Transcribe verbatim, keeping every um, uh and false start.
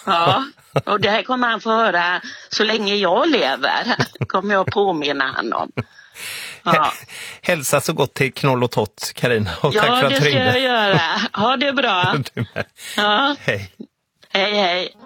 Ja, och det här kommer han få höra så länge jag lever. Kommer jag påminna han om. Ja. Hälsa så gott till Knoll och Tott, Carina. Och ja, tack för att det du ska ringde. jag göra. Ha det bra. Du med. Ja. Hej. Hej, hej.